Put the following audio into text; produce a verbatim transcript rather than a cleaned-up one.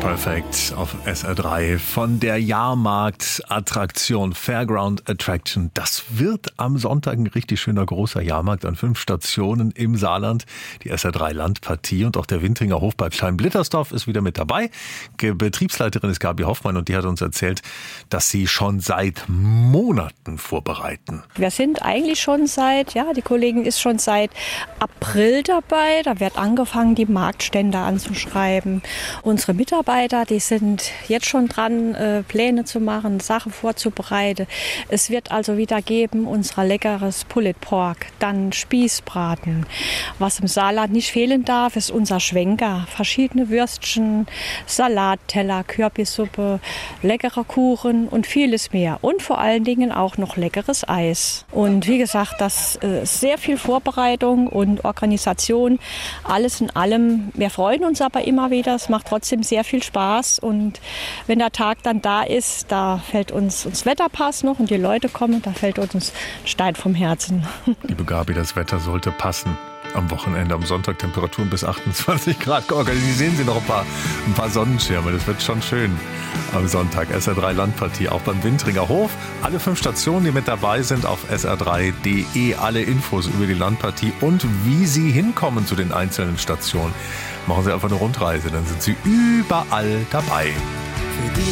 Perfekt auf S R drei von der Jahrmarktattraktion Fairground Attraction. Das wird am Sonntag ein richtig schöner großer Jahrmarkt an fünf Stationen im Saarland. Die S R drei Landpartie und auch der Wintringer Hof bei Klein-Blittersdorf ist wieder mit dabei. Betriebsleiterin ist Gabi Hoffmann und die hat uns erzählt, dass sie schon seit Monaten vorbereiten. Wir sind eigentlich schon seit, ja, die Kollegin ist schon seit April dabei. Da wird angefangen, die Marktstände anzuschreiben. Unsere Mitarbeiter Die sind jetzt schon dran, äh, Pläne zu machen, Sachen vorzubereiten. Es wird also wieder geben unser leckeres Pulled Pork, dann Spießbraten. Was im Saarland nicht fehlen darf, ist unser Schwenker. Verschiedene Würstchen, Salatteller, Kürbissuppe, leckerer Kuchen und vieles mehr. Und vor allen Dingen auch noch leckeres Eis. Und wie gesagt, das äh, ist sehr viel Vorbereitung und Organisation. Alles in allem. Wir freuen uns aber immer wieder. Es macht trotzdem sehr viel Spaß und wenn der Tag dann da ist, da fällt uns das Wetterpass noch und die Leute kommen, da fällt uns ein Stein vom Herzen. Liebe Gabi, das Wetter sollte passen. Am Wochenende, am Sonntag Temperaturen bis achtundzwanzig Grad. Organisieren Sie noch ein paar, ein paar Sonnenschirme, das wird schon schön am Sonntag. S R drei Landpartie, auch beim Wintringer Hof. Alle fünf Stationen, die mit dabei sind, auf S R drei Punkt de. Alle Infos über die Landpartie und wie Sie hinkommen zu den einzelnen Stationen. Machen Sie einfach eine Rundreise, dann sind Sie überall dabei.